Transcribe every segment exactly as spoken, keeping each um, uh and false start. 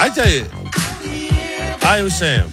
I tell you, I was Sam,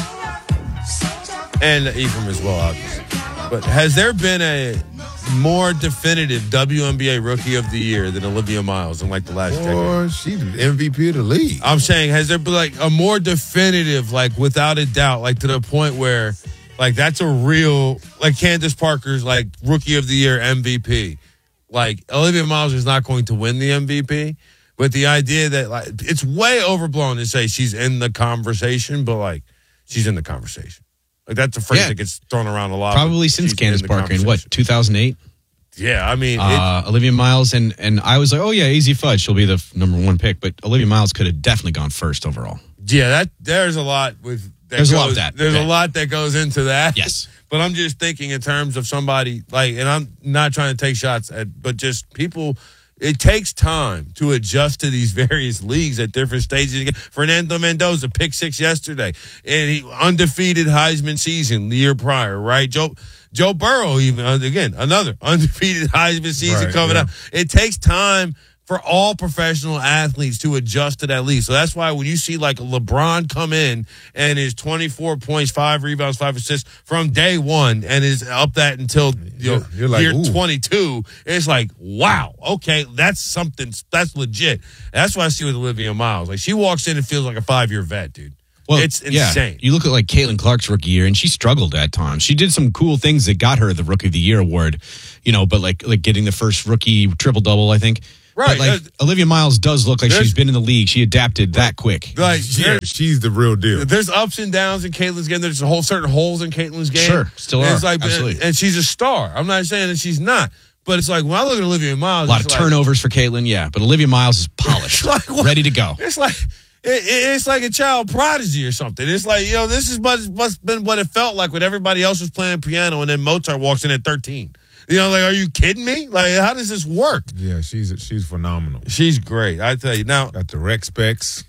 and Ephraim as well, obviously. But has there been a more definitive W N B A Rookie of the Year than Olivia Miles in like the last decade? Or she's the M V P of the league. I'm saying, has there been like a more definitive, like without a doubt, like to the point where, like that's a real, like Candace Parker's like Rookie of the Year M V P. Like Olivia Miles is not going to win the M V P. But the idea that, like, it's way overblown to say she's in the conversation, but, like, she's in the conversation. Like, that's a phrase yeah. that gets thrown around a lot. Probably since Candace Parker in, what, two thousand eight? Yeah, I mean. Uh, it, Olivia Miles, and, and I was like, oh, yeah, easy fudge. She'll be the f- number one pick. But Olivia Miles could have definitely gone first overall. Yeah, that there's a lot with. That there's goes, a lot of that. There's yeah. a lot that goes into that. Yes. But I'm just thinking in terms of somebody, like, and I'm not trying to take shots at, but just people. It takes time to adjust to these various leagues at different stages. Fernando Mendoza, pick six yesterday, and he undefeated Heisman season the year prior, right? Joe Joe Burrow, even again, another undefeated Heisman season right, coming yeah. up. It takes time for all professional athletes to adjust to that league. So that's why when you see like LeBron come in and is twenty-four points, five rebounds, five assists from day one and is up that until you know, You're like, year ooh. twenty-two, it's like, wow, okay, that's something, that's legit. That's what I see with Olivia Miles. Like she walks in and feels like a five-year vet, dude. Well, it's insane. Yeah. You look at like Caitlin Clark's rookie year, and she struggled at times. She did some cool things that got her the Rookie of the Year award, you know, but like like getting the first rookie triple double, I think. Right. But like uh, Olivia Miles does look like she's been in the league. She adapted that quick. Like Yeah, she's the real deal. There's ups and downs in Caitlin's game. There's a whole certain holes in Caitlin's game. Sure, still and are. It's like, Absolutely. And she's a star. I'm not saying that she's not. But it's like, when I look at Olivia Miles. A lot of it's turnovers for Caitlin, yeah. But Olivia Miles is polished, like, what? ready to go. It's like it, it, it's like a child prodigy or something. It's like, you know, this is must must been what it felt like when everybody else was playing piano and then Mozart walks in at thirteen. You know, like, are you kidding me? Like, how does this work? Yeah, she's she's phenomenal. She's great. I tell you. Now, Got the rec specs.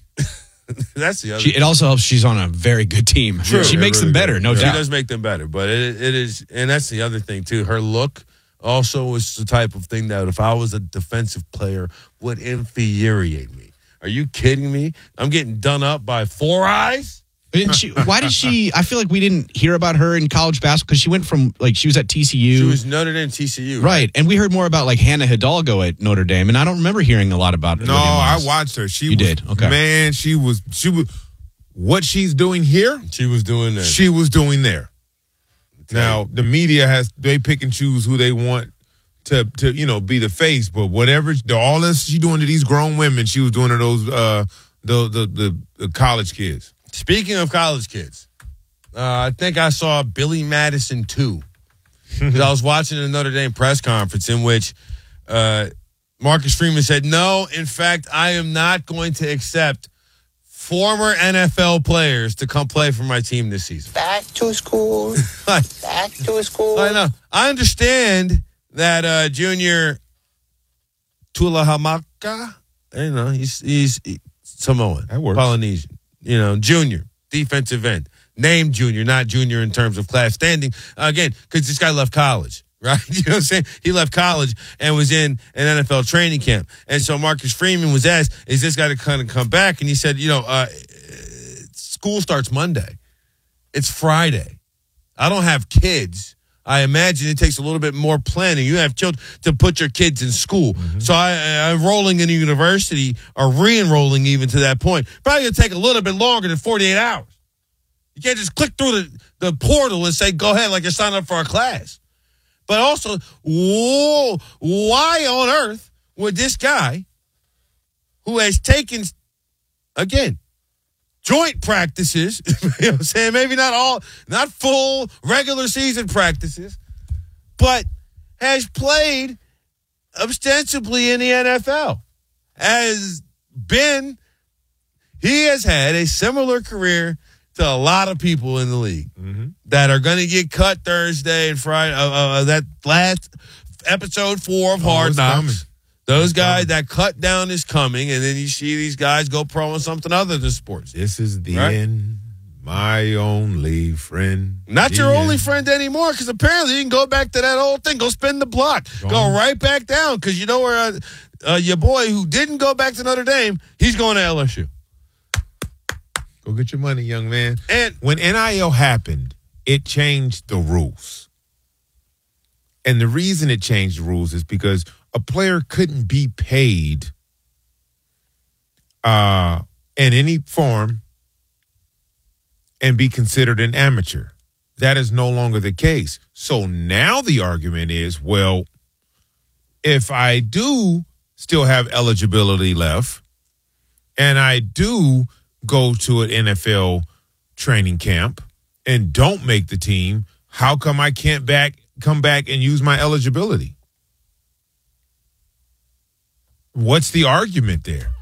that's the other She, it also helps she's on a very good team. True. She It makes really them better, does. no Yeah. She doubt. does make them better, but it it is, and that's the other thing too. Her look also is the type of thing that if I was a defensive player would infuriate me. Are you kidding me? I'm getting done up by Four Eyes. Didn't she, why did she? I feel like we didn't hear about her in college basketball because she went from like she was at T C U. She was Notre Dame, T C U, right, and we heard more about like Hannah Hidalgo at Notre Dame, and I don't remember hearing a lot about. No, Olivia I Miles. watched her. She You was, did? Okay. Man, she was she was what she's doing here, She was doing that. she was doing there. Now, the media has they pick and choose who they want to to, you know, be the face, but whatever the, all this she doing to these grown women, she was doing to those uh the the the, the college kids. Speaking of college kids, uh, I think I saw Billy Madison too. Because I was watching a Notre Dame press conference in which uh, Marcus Freeman said, no, in fact, I am not going to accept former N F L players to come play for my team this season. Back to school. Like, Back to school. I know. I understand that uh, Junior Tualahamaka, you know, he's, he's he, Samoan, That works. Polynesian, you know, Junior, defensive end. Named Junior, not Junior in terms of class standing. Uh, again, because this guy left college, right? You know what I'm saying? He left college and was in an N F L training camp. And so Marcus Freeman was asked, is this guy to kind of come back? And he said, you know, uh, school starts Monday. It's Friday. I don't have kids. I imagine it takes a little bit more planning. You have children to put your kids in school. Mm-hmm. So I, I'm enrolling in a university or re-enrolling even to that point. Probably going to take a little bit longer than forty-eight hours. You can't just click through the, the portal and say, go ahead, like you're signing up for a class. But also, whoa, why on earth would this guy who has taken, again, joint practices, you know what I'm saying? Maybe not all, not full regular season practices, but has played ostensibly in the N F L, has been, he has had a similar career to a lot of people in the league mm-hmm. that are going to get cut Thursday and Friday. Uh, uh, that last episode four of Hard oh, Knocks. Coming. Those it's guys, coming. that cut down is coming, and then you see these guys go pro on something other than sports. This is the Right? end, my only friend. Not The your only end. friend anymore, because apparently you can go back to that old thing, go spin the block, Go go on. right back down, because you know where uh, uh, your boy who didn't go back to Notre Dame, he's going to L S U. Go get your money, young man. And when N I L happened, it changed the rules. And the reason it changed the rules is because a player couldn't be paid uh, in any form and be considered an amateur. That is no longer the case. So now the argument is, well, if I do still have eligibility left and I do go to an N F L training camp and don't make the team, how come I can't back come back and use my eligibility? What's the argument there?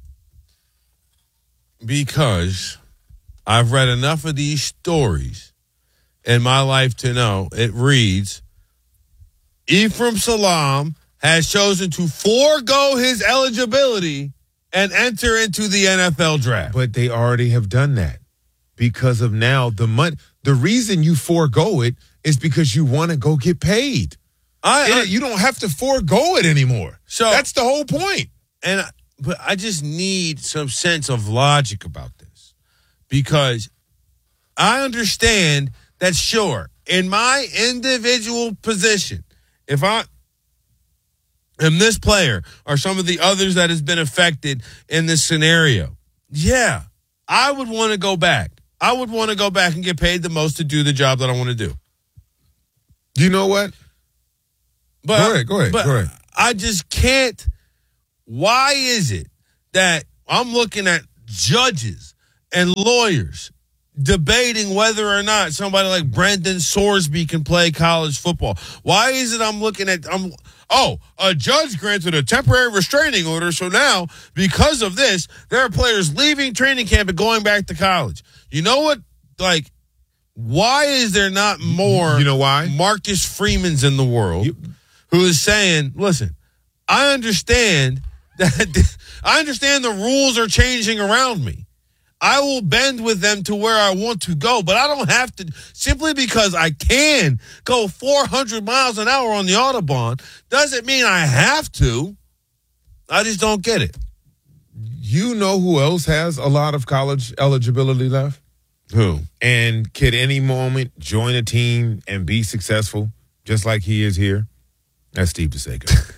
Because I've read enough of these stories in my life to know it reads, Ephraim Salaam has chosen to forego his eligibility and enter into the N F L draft. But they already have done that because of now the money. The reason you forego it is because you want to go get paid. I, I you don't have to forego it anymore. So that's the whole point. And but I just need some sense of logic about this, because I understand that, sure, in my individual position, if I am this player or some of the others that has been affected in this scenario, yeah, I would want to go back. I would want to go back and get paid the most to do the job that I want to do. You know what? But, go ahead, go ahead, but go ahead. I just can't. Why is it that I'm looking at judges and lawyers debating whether or not somebody like Brendan Sorsby can play college football? Why is it I'm looking at, I'm, oh, a judge granted a temporary restraining order, so now, because of this, there are players leaving training camp and going back to college. You know what? Like, why is there not more you know why? Marcus Freemans in the world you, who is saying, listen, I understand that I understand the rules are changing around me. I will bend with them to where I want to go, but I don't have to, simply because I can go four hundred miles an hour on the Autobahn doesn't mean I have to. I just don't get it. You know who else has a lot of college eligibility left? Who? And could any moment join a team and be successful just like he is here? That's Steve DeSaco.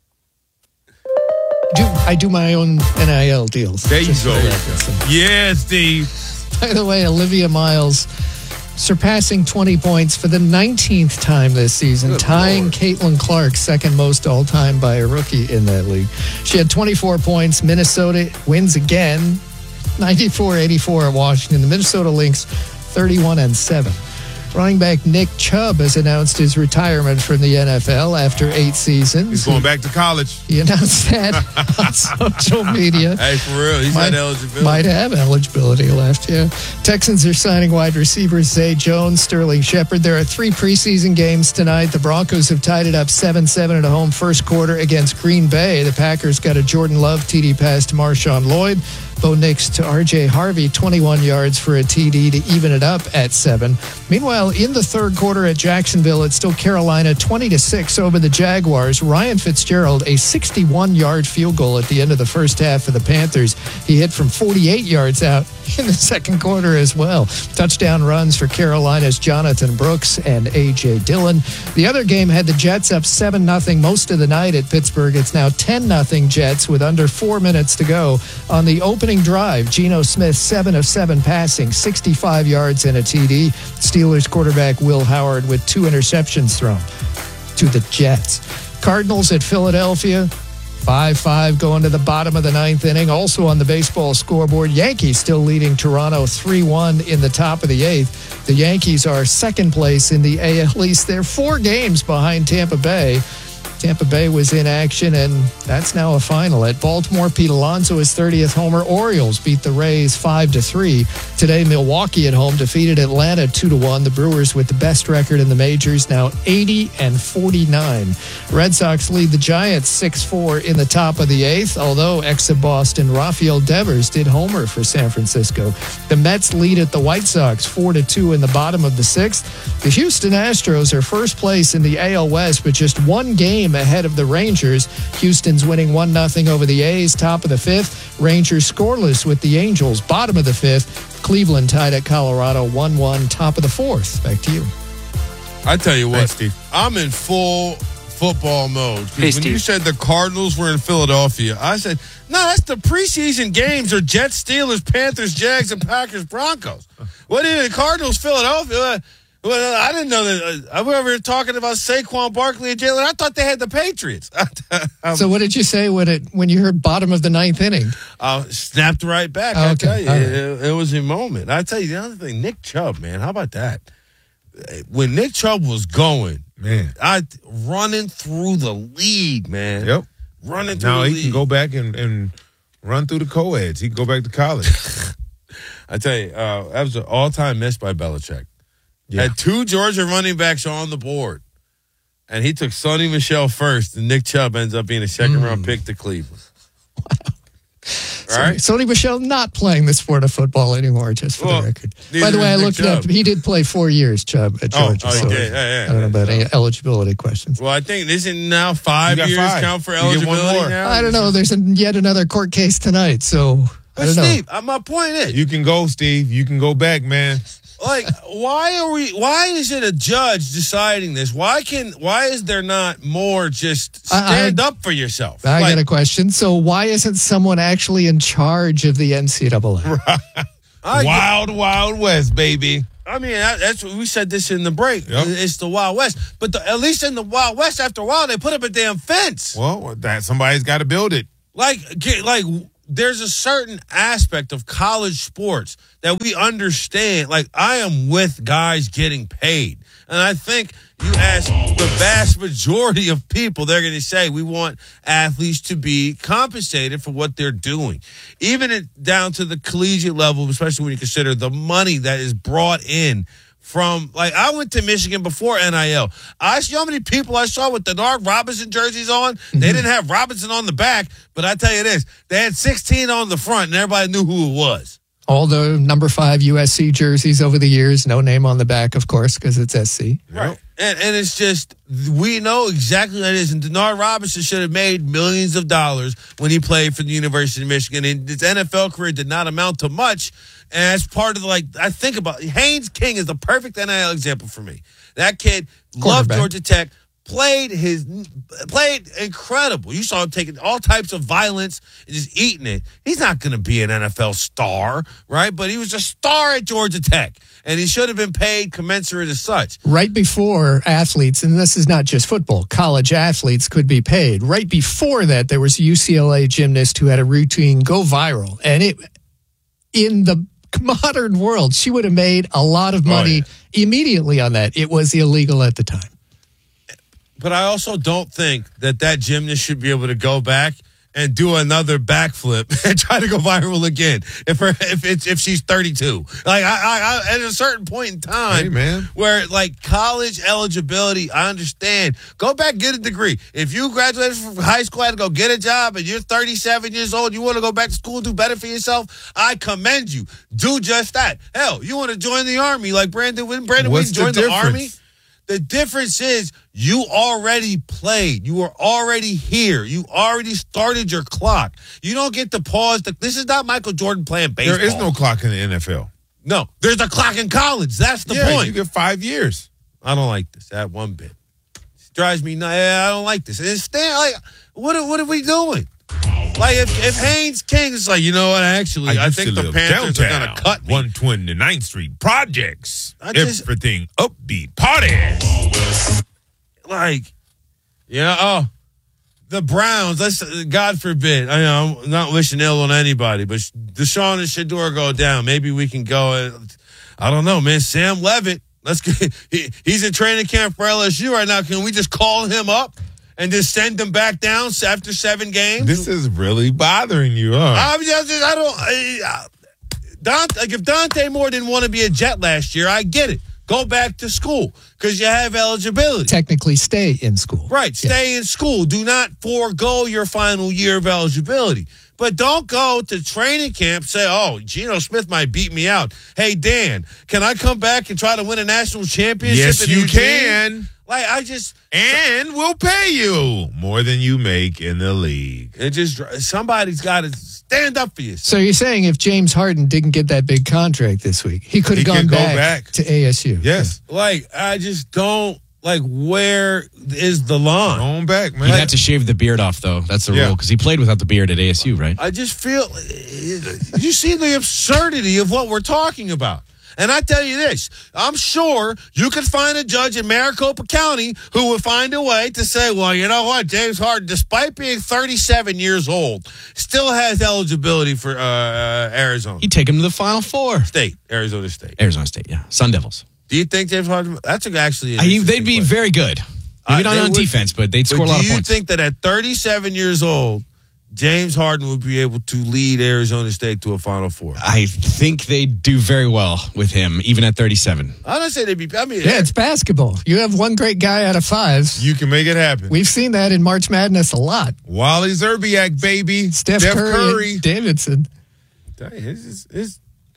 Do, I do my own N I L deals. There you Just go. so. Yeah, Steve. By the way, Olivia Miles surpassing twenty points for the nineteenth time this season, Good tying Lord. Caitlin Clark, second most all-time by a rookie in that league. She had twenty-four points. Minnesota wins again, ninety-four eighty-four at Washington. The Minnesota Lynx, thirty-one and seven. Running back Nick Chubb has announced his retirement from the N F L after eight seasons. He's going back to college. He announced that on social media. Hey, for real, he's might, had eligibility. Might have eligibility left, yeah. Texans are signing wide receivers Zay Jones, Sterling Shepard. There are three preseason games tonight. The Broncos have tied it up seven seven at a home first quarter against Green Bay. The Packers got a Jordan Love T D pass to Marshawn Lloyd. Bo Nix to R J Harvey, twenty-one yards for a T D to even it up at seven. Meanwhile, in the third quarter at Jacksonville, it's still Carolina twenty to six over the Jaguars. Ryan Fitzgerald, a sixty-one-yard field goal at the end of the first half for the Panthers. He hit from forty-eight yards out in the second quarter as well. Touchdown runs for Carolina's Jonathan Brooks and A J Dillon. The other game had the Jets up seven nothing most of the night at Pittsburgh. It's now ten nothing Jets with under four minutes to go. On the opening drive, Geno Smith, seven of seven passing, sixty-five yards and a T D. Steelers quarterback Will Howard with two interceptions thrown to the Jets. Cardinals at Philadelphia, five five going to the bottom of the ninth inning. Also on the baseball scoreboard, Yankees still leading Toronto three one in the top of the eighth. The Yankees are second place in the A L East. They're four games behind Tampa Bay. Tampa Bay was in action, and that's now a final. At Baltimore, Pete Alonso, his thirtieth homer. Orioles beat the Rays five to three. Today, Milwaukee at home defeated Atlanta two to one. The Brewers with the best record in the majors, now eighty and forty-nine. Red Sox lead the Giants six four in the top of the eighth, although ex of Boston Rafael Devers did homer for San Francisco. The Mets lead at the White Sox four to two in the bottom of the sixth. The Houston Astros are first place in the A L West, but just one game ahead of the Rangers. Houston's winning one nothing over the A's, top of the fifth. Rangers scoreless with the Angels, bottom of the fifth. Cleveland tied at Colorado one one, top of the fourth. Back to you. I tell you what, Thanks, Steve. I'm in full football mode. 'Cause Hey, when Steve. you said the Cardinals were in Philadelphia, I said, no, that's the preseason games are Jets, Steelers, Panthers, Jags, and Packers, Broncos. What is it? Cardinals, Philadelphia? Well, I didn't know that. Uh, we were talking about Saquon Barkley and Jalen. I thought they had the Patriots. I So what did you say when it when you heard bottom of the ninth inning? uh, snapped right back. I Okay, tell you, all right. it, it was a moment. I tell you the other thing, Nick Chubb, man. How about that? When Nick Chubb was going, Man. I running through the league, man. Yep. Running through Now the he league. can go back and, and run through the co-eds. He can go back to college. I tell you, uh, that was an all-time miss by Belichick. Yeah. Had two Georgia running backs on the board, and he took Sonny Michel first, and Nick Chubb ends up being a second-round pick to Cleveland. All right? Sony Michel not playing the sport of football anymore, just for Well, the record. neither By the way, I is Nick looked it up. Chubb. He did play four years, Chubb, at Oh, Georgia. oh, he so did. Yeah, yeah, I don't know about yeah. any eligibility questions. Well, I think isn't now five You got years five. count for You get one eligibility more. now? I don't know. There's a, yet another court case tonight, so I But don't know. Steve, uh, my point is, You can go, Steve. You can go back, man. like, why are we? Why is it a judge deciding this? Why can? Why is there not more? Just I- I- stand up for yourself. I Like, got a question. So why isn't someone actually in charge of the N C double A? I, Wild, wild west, baby. I mean, that, that's what we said this in the break. Yep. It's the Wild West, but the, at least in the Wild West, after a while, they put up a damn fence. Well, that somebody's got to build it. Like, get, like, there's a certain aspect of college sports that we understand. Like, I am with guys getting paid, and I think you ask the vast majority of people, they're going to say we want athletes to be compensated for what they're doing, even it, down to the collegiate level, especially when you consider the money that is brought in. From, like, I went to Michigan before N I L. I see how many people I saw with the Denard Robinson jerseys on. They didn't have Robinson on the back, but I tell you this, they had sixteen on the front, and everybody knew who it was. All the number five U S C jerseys over the years, no name on the back, of course, because it's S C. Right. And, and it's just, we know exactly what it is. And Denard Robinson should have made millions of dollars when he played for the University of Michigan. And his N F L career did not amount to much. And as part of the, like, I think about Haynes King is the perfect N I L example for me. That kid loved Quarterback. Georgia Tech, played his, played incredible. You saw him taking all types of violence and just eating it. He's not going to be an N F L star, right? But he was a star at Georgia Tech, and he should have been paid commensurate as such. Right before athletes, and this is not just football, college athletes could be paid. Right before that, there was a U C L A gymnast who had a routine go viral. And it, in the modern world, she would have made a lot of money immediately on that. It was illegal at the time. But I also don't think that that gymnast should be able to go back and do another backflip and try to go viral again if her if it's if she's thirty-two. Like I, I, I at a certain point in time, Hey, man. where like college eligibility, I understand. Go back, get a degree. If you graduated from high school, had to go get a job, and you're thirty-seven years old, you want to go back to school, do better for yourself. I commend you. Do just that. Hell, you want to join the army like Brandon? When Brandon What's Wheaton joined the the, difference? army. The difference is you already played. You were already here. You already started your clock. You don't get to pause. The, this is not Michael Jordan playing baseball. There is no clock in the N F L. No, there's a clock in college. That's the yeah, point. you get five years. I don't like this. That one bit it drives me nuts. I don't like this. It's stand, like, what are, what are we doing? Like, if, if Haynes King is like, you know what, actually, I, used think to the live Panthers downtown, are going to cut me. one twenty-ninth Street Projects. I just- Everything upbeat parties. Like, yeah, oh, the Browns, let's, God forbid, I know, I'm not wishing ill on anybody, but Deshaun and Shador go down. Maybe we can go, and, I don't know, man, Sam Levitt, let's get, he, he's in training camp for L S U right now. Can we just call him up and just send him back down after seven games? This is really bothering you, huh? I'm just, I don't, I, Dante, like if Dante Moore didn't want to be a Jet last year, I get it. Go back to school because you have eligibility. Technically stay in school. Right. Stay in school. Do not forego your final year of eligibility. But don't go to training camp, say, oh, Geno Smith might beat me out. Hey, Dan, can I come back and try to win a national championship? Yes, in you Eugene? can. Like, I just, And we'll pay you more than you make in the league. it just, somebody's got to Stand up for yourself. So you're saying if James Harden didn't get that big contract this week, he could He have gone could go back, back. to A S U. Yes. Like, I just don't, like, where is the line? On back, man. He had to shave the beard off, though. That's the Yeah. rule, because he played without the beard at A S U, right? I just feel, you see the absurdity of what we're talking about. And I tell you this, I'm sure you could find a judge in Maricopa County who would find a way to say, well, you know what, James Harden, despite being thirty-seven years old, still has eligibility for uh, uh, Arizona He'd take him to the Final Four. State, Arizona State. Arizona State, yeah. Sun Devils. Do you think James Harden, that's actually an Uh, he- interesting they'd be question. very good. Maybe Uh, not they on would- defense, but they'd But score a lot do of you points. think that at thirty-seven years old, James Harden would be able to lead Arizona State to a Final Four? I think they do very well with him, even at thirty-seven. I don't say they'd be, I mean, Yeah, it's basketball. You have one great guy out of five. You can make it happen. We've seen that in March Madness a lot. Wally Zerbiak, baby. Steph, Curry, Curry. Davidson. it's, it's, it's,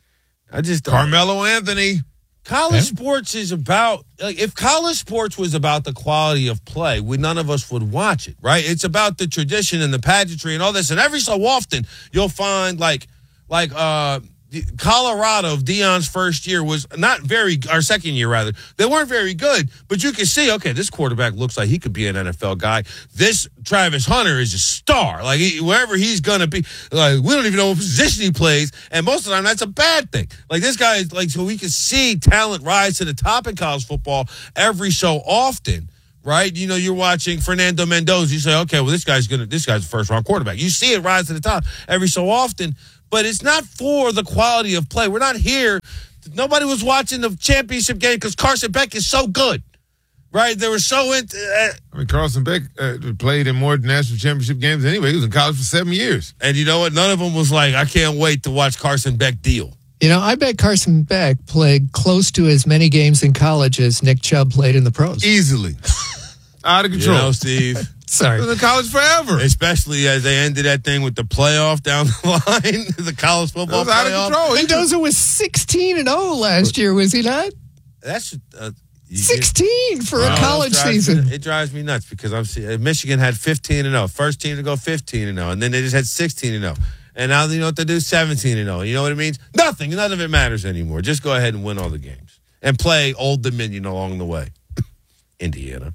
I just don't. Carmelo Anthony. College sports is about, like, if college sports was about the quality of play, we none of us would watch it, right? It's about the tradition and the pageantry and all this. And every so often, you'll find, like, like uh, Colorado of Deion's first year was not very, or second year rather, they weren't very good, but you can see, okay, this quarterback looks like he could be an N F L guy. This Travis Hunter is a star. Like, he, wherever he's going to be, like, we don't even know what position he plays, and most of the time, that's a bad thing. Like, this guy is, like, so we can see talent rise to the top in college football every so often. Right? You know, you're watching Fernando Mendoza. You say, okay, well, this guy's going to, this guy's a first round quarterback. You see it rise to the top every so often, but it's not for the quality of play. We're not here. Nobody was watching the championship game because Carson Beck is so good. Right? They were so into, uh, I mean, Carson Beck uh, played in more national championship games anyway. He was in college for seven years. and you know what? None of them was like, I can't wait to watch Carson Beck deal. You know, I bet Carson Beck played close to as many games in college as Nick Chubb played in the pros. Easily. Out of You control. know, Steve? Sorry. He was in college forever. Especially as they ended that thing with the playoff down the line, the college It football was out playoff. of control. He was- Mendoza was sixteen and oh last year, was he not? That's uh, you- sixteen for a No, college it drives season. Me, it drives me nuts because I'm see- Michigan had fifteen and oh, first team to go fifteen and oh, and then they just had sixteen and oh, and now you know what they do, seventeen and oh. You know what it means? Nothing. None of it matters anymore. Just go ahead and win all the games and play Old Dominion along the way. Indiana.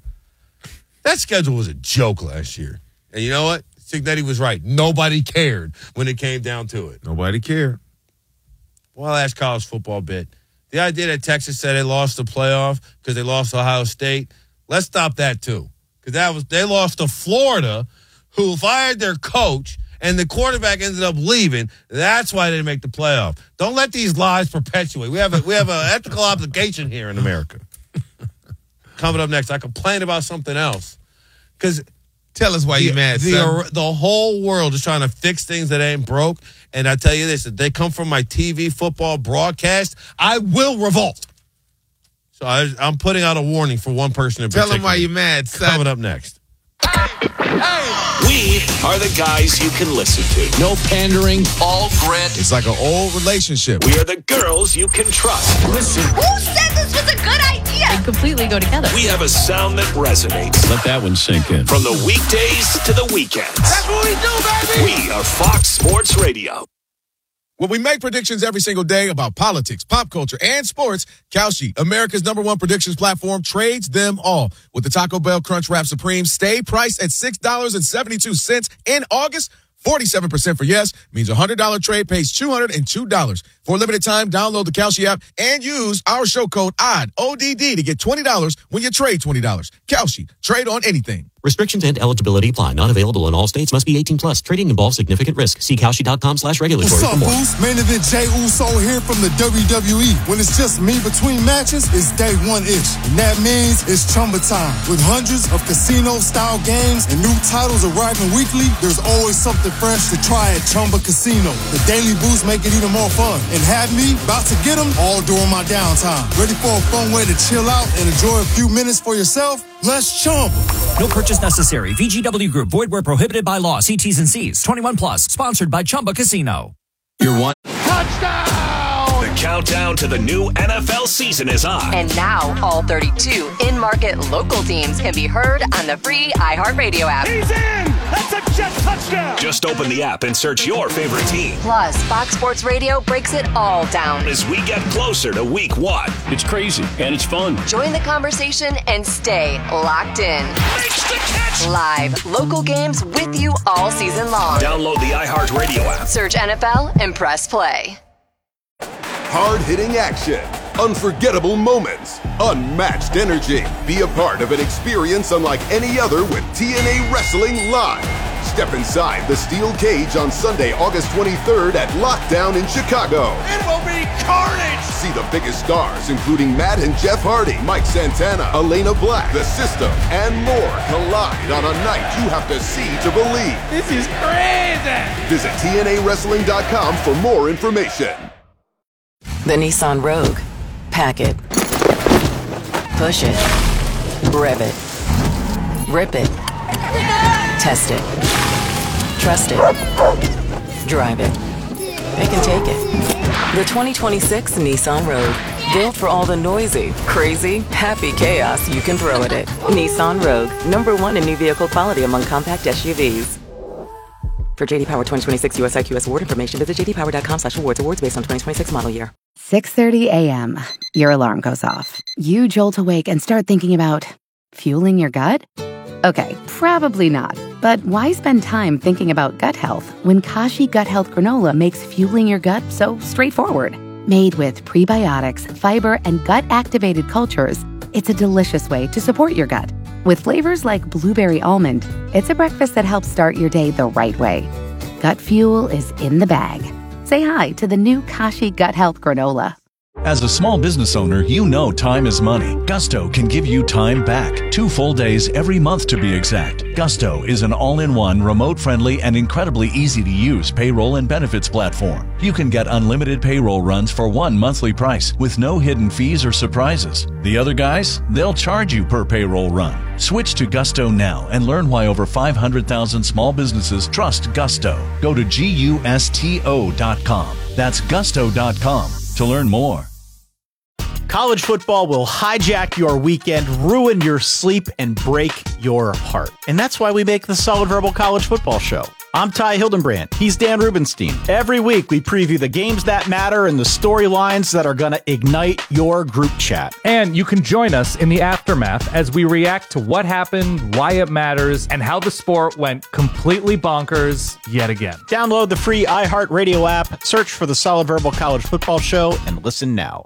That schedule was a joke last year, and you know what? Cignetti was right. Nobody cared when it came down to it. Nobody cared. Well, that's college football bit. The idea that Texas said they lost the playoff because they lost to Ohio State, let's stop that too. Because that was they lost to Florida, who fired their coach, and the quarterback ended up leaving. That's why they didn't make the playoff. Don't let these lies perpetuate. We have a we have an ethical obligation here in America. Coming up next, I complain about something else. Because Tell us why you mad, the, son. the whole world is trying to fix things that ain't broke. And I tell you this, if they come from my T V football broadcast, I will revolt. So I, I'm putting out a warning for one person in Tell particular. him why you mad, son. Coming up next. We are the guys you can listen to. No pandering. All grit. It's like an old relationship. We are the girls you can trust. Listen. Who said this was a good idea? They completely go together. We have a sound that resonates. Let that one sink in. From the weekdays to the weekends. That's what we do, baby. We are Fox Sports Radio. When we make predictions every single day about politics, pop culture, and sports, Kalshi, America's number one predictions platform, trades them all. With the Taco Bell Crunchwrap Supreme, stay priced at six dollars and seventy-two cents in August. forty-seven percent for yes means a one hundred dollars trade pays two hundred two dollars. For a limited time, download the Kalshi app and use our show code O D D, O D D, to get twenty dollars when you trade twenty dollars. Kalshi, trade on anything. Restrictions and eligibility apply. Not available in all states. Must be eighteen plus. Trading involves significant risk. See Kalshi.com slash regulatory What's for up, more. Boost? Main event Jey Uso here from the W W E. When it's just me between matches, it's day one-ish. And that means it's Chumba time. With hundreds of casino-style games and new titles arriving weekly, there's always something fresh to try at Chumba Casino. The Daily Boost make it even more fun. And have me about to get them all during my downtime. Ready for a fun way to chill out and enjoy a few minutes for yourself? Let's Chumba. No purchase necessary. V G W Group. Void where prohibited by law. See T's and C's. twenty-one plus. Sponsored by Chumba Casino. Your one. Touchdown! The countdown to the new N F L season is on. And now all thirty-two in-market local teams can be heard on the free iHeartRadio app. He's in! That's a Jet touchdown. Just open the app and search your favorite team. Plus, Fox Sports Radio breaks it all down as we get closer to week one. It's crazy and it's fun. Join the conversation and stay locked in. Makes the catch. Live, local games with you all season long. Download the iHeartRadio app. Search N F L and press play. Hard-hitting action, unforgettable moments, unmatched energy. Be a part of an experience unlike any other with T N A Wrestling Live. Step inside the steel cage on Sunday, August twenty-third at Lockdown in Chicago. It will be carnage! See the biggest stars, including Matt and Jeff Hardy, Mike Santana, Elena Black, The System, and more collide on a night you have to see to believe. This is crazy! Visit T N A wrestling dot com for more information. The Nissan Rogue. Pack it. Push it. Rev it. Rip it. Test it. Trust it. Drive it. They can take it. The twenty twenty-six Nissan Rogue. Built for all the noisy, crazy, happy chaos you can throw at it. Nissan Rogue. Number one in new vehicle quality among compact S U Vs. For J D Power twenty twenty-six U S I Q S award information, visit j d power dot com slash awards. Awards based on twenty twenty-six model year. six thirty a.m. Your alarm goes off. You jolt awake and start thinking about fueling your gut? Okay, probably not. But why spend time thinking about gut health when Kashi Gut Health Granola makes fueling your gut so straightforward? Made with prebiotics, fiber, and gut-activated cultures, it's a delicious way to support your gut. With flavors like blueberry almond, it's a breakfast that helps start your day the right way. Gut fuel is in the bag. Say hi to the new Kashi Gut Health Granola. As a small business owner, you know time is money. Gusto can give you time back. Two full days every month to be exact. Gusto is an all-in-one, remote-friendly, and incredibly easy-to-use payroll and benefits platform. You can get unlimited payroll runs for one monthly price with no hidden fees or surprises. The other guys, they'll charge you per payroll run. Switch to Gusto now and learn why over five hundred thousand small businesses trust Gusto. Go to gusto dot com. That's gusto dot com to learn more. College football will hijack your weekend, ruin your sleep, and break your heart. And that's why we make the Solid Verbal College Football Show. I'm Ty Hildenbrand. He's Dan Rubenstein. Every week, we preview the games that matter and the storylines that are going to ignite your group chat. And you can join us in the aftermath as we react to what happened, why it matters, and how the sport went completely bonkers yet again. Download the free iHeartRadio app, search for the Solid Verbal College Football Show, and listen now.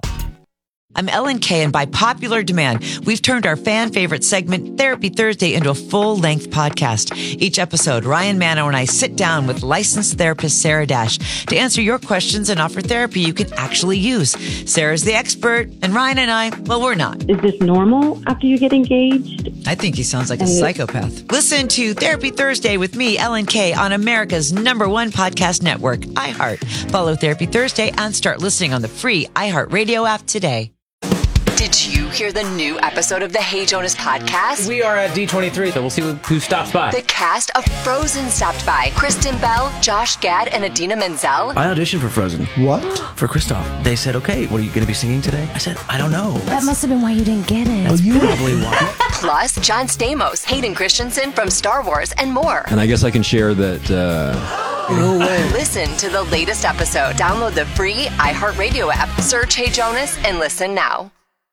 I'm Ellen Kay, and by popular demand, we've turned our fan favorite segment, Therapy Thursday, into a full-length podcast. Each episode, Ryan Mano and I sit down with licensed therapist Sarah Dash to answer your questions and offer therapy you can actually use. Sarah's the expert, and Ryan and I, well, we're not. Is this normal after you get engaged? I think he sounds like a psychopath. Listen to Therapy Thursday with me, Ellen Kay, on America's number one podcast network, iHeart. Follow Therapy Thursday and start listening on the free iHeartRadio app today. Did you hear the new episode of the Hey Jonas podcast? We are at D twenty-three, so we'll see who stops by. The cast of Frozen stopped by. Kristen Bell, Josh Gad, and Adina Menzel. I auditioned for Frozen. What? For Kristoff. They said, okay, what are you going to be singing today? I said, I don't know. That must have been why you didn't get it. That's probably why. Plus, John Stamos, Hayden Christensen from Star Wars, and more. And I guess I can share that... Uh... No way. Listen to the latest episode. Download the free iHeartRadio app. Search Hey Jonas and listen now.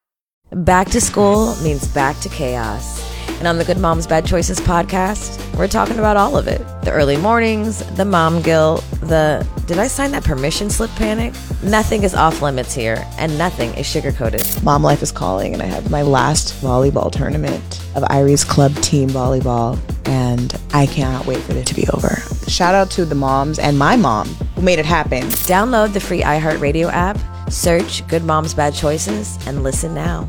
Back to school means back to chaos. And on the Good Moms Bad Choices podcast, we're talking about all of it. The early mornings, the mom guilt, the did I sign that permission slip panic? Nothing is off limits here, and nothing is sugar-coated. Mom life is calling, and I have my last volleyball tournament of Irie's club team volleyball, and I cannot wait for it to be over. Shout out to the moms and my mom who made it happen. Download the free iHeartRadio app, search Good Moms Bad Choices, and listen now.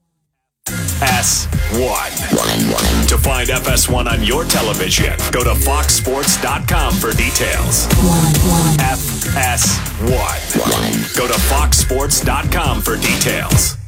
S one. To find F S one on your television, go to fox sports dot com for details. F S one. Go to fox sports dot com for details.